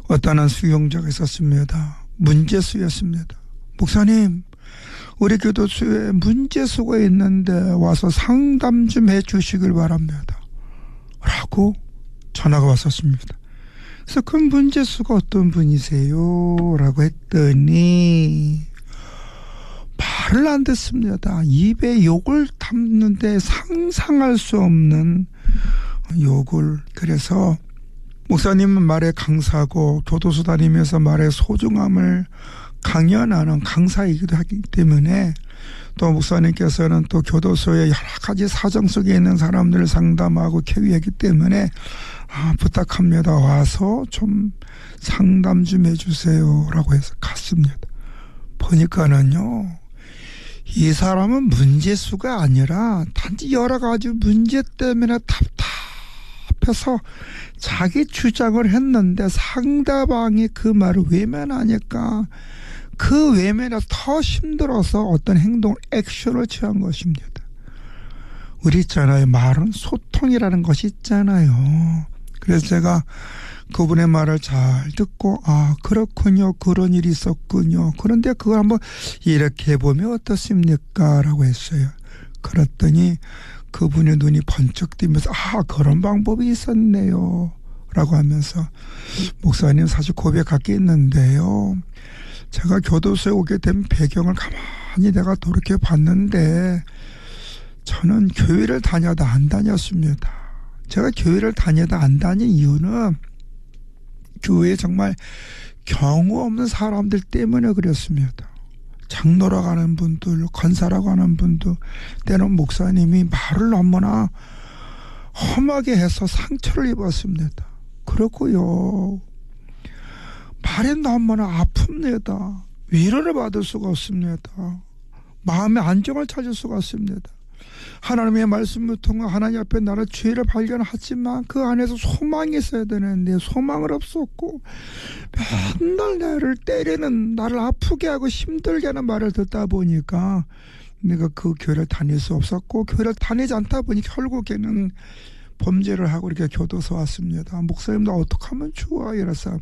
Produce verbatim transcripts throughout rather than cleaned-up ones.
어떤 한 수용자가 있었습니다. 문제수였습니다. 목사님, 우리 교도소에 문제수가 있는데 와서 상담 좀 해주시길 바랍니다. 라고 전화가 왔었습니다. 그래서 그 문제수가 어떤 분이세요? 라고 했더니 말을 안 듣습니다. 입에 욕을 담는데 상상할 수 없는 욕을. 그래서 목사님은 말의 강사고 교도소 다니면서 말의 소중함을 강연하는 강사이기도 하기 때문에, 또 목사님께서는 또 교도소의 여러 가지 사정 속에 있는 사람들을 상담하고 케어하기 때문에 아, 부탁합니다. 와서 좀 상담 좀 해주세요. 라고 해서 갔습니다. 보니까는요, 이 사람은 문제수가 아니라 단지 여러 가지 문제 때문에 답답해서 자기 주장을 했는데 상대방이 그 말을 외면하니까 그 외면에 더 힘들어서 어떤 행동, 액션을 취한 것입니다. 우리 있잖아요. 말은 소통이라는 것이 있잖아요. 그래서 제가 그분의 말을 잘 듣고, 아, 그렇군요. 그런 일이 있었군요. 그런데 그걸 한번 이렇게 해보면 어떻습니까? 라고 했어요. 그랬더니 그분의 눈이 번쩍 뜨면서, 아, 그런 방법이 있었네요. 라고 하면서, 목사님 사실 고백할 게 있는데요. 제가 교도소에 오게 된 배경을 가만히 내가 돌이켜 봤는데, 저는 교회를 다녀다 안 다녔습니다. 제가 교회를 다녀다 안 다닌 이유는 교회에 정말 경우 없는 사람들 때문에 그랬습니다. 장로라고 하는 분들, 권사라고 하는 분들, 때는 목사님이 말을 너무나 험하게 해서 상처를 입었습니다. 그렇고요. 말에 너무나 아픕니다. 위로를 받을 수가 없습니다. 마음의 안정을 찾을 수가 없습니다. 하나님의 말씀을 통해 하나님 앞에 나를 죄를 발견하지만 그 안에서 소망이 있어야 되는데 소망을 없었고, 맨날 나를 때리는, 나를 아프게 하고 힘들게 하는 말을 듣다 보니까 내가 그 교회를 다닐 수 없었고, 교회를 다니지 않다 보니 결국에는 범죄를 하고 이렇게 교도소 왔습니다. 목사님, 나 어떻게 하면 좋아? 이래서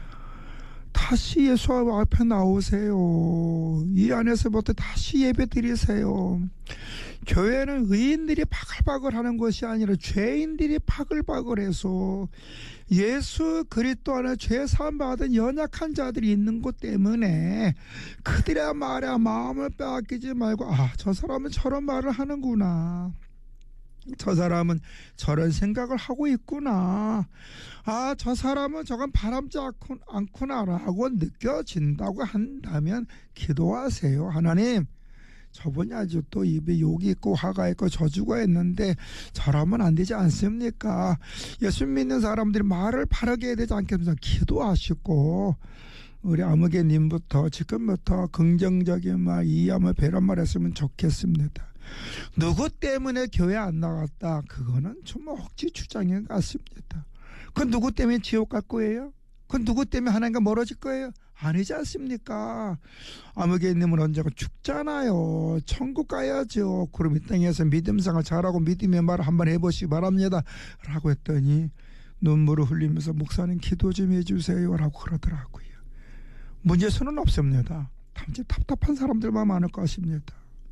다시 예수 앞에 나오세요. 이 안에서부터 다시 예배 드리세요. 교회는 의인들이 바글바글 하는 것이 아니라 죄인들이 바글바글해서 예수 그리스도 안에 죄 사함 받은 연약한 자들이 있는 것 때문에 그들의 말에 마음을 빼앗기지 말고, 아, 저 사람은 저런 말을 하는구나. 저 사람은 저런 생각을 하고 있구나. 아, 저 사람은 저건 바람지 않구나라고 느껴진다고 한다면 기도하세요. 하나님, 저분이 아주 또 입에 욕이 있고 화가 있고 저주가 있는데 저라면 안 되지 않습니까? 예수 믿는 사람들이 말을 바르게 해야 되지 않겠습니까? 기도하시고, 우리 아무개님부터 지금부터 긍정적인 말, 이해하며 배란 말 했으면 좋겠습니다. 누구 때문에 교회 안 나갔다, 그거는 좀 억지 주장인 것 같습니다. 그건 누구 때문에 지옥 갈 거예요? 그건 누구 때문에 하나님과 멀어질 거예요? 아니지 않습니까? 아무개님은 언젠가 죽잖아요. 천국 가야죠. 그럼 이 땅에서 믿음생활 잘하고 믿음의 말을 한번 해보시기 바랍니다. 라고 했더니 눈물을 흘리면서 목사님 기도 좀 해주세요. 라고 그러더라고요. 문제수는 없습니다. 단지 답답한 사람들만 많을 것입니다.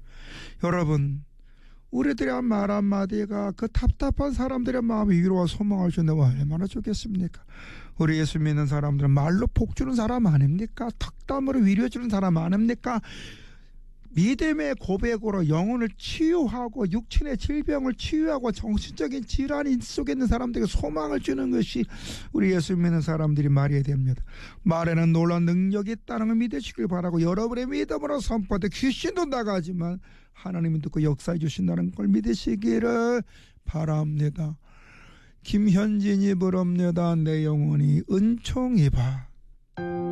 여러분, 우리들의 말 한마디가 그 답답한 사람들의 마음에 위로와 소망을 준다면 얼마나 좋겠습니까? 우리 예수 믿는 사람들은 말로 복주는 사람 아닙니까? 덕담으로 위로해주는 사람 아닙니까? 믿음의 고백으로 영혼을 치유하고 육신의 질병을 치유하고 정신적인 질환 속에 있는 사람들에게 소망을 주는 것이 우리 예수 믿는 사람들이 말해야 됩니다. 말에는 놀라운 능력이 있다는 걸 믿으시길 바라고, 여러분의 믿음으로 선포할 귀신도 나가지만 하나님이 듣고 역사해 주신다는 걸 믿으시기를 바랍니다. 김현진이 부릅니다. 내 영혼이 은총이바.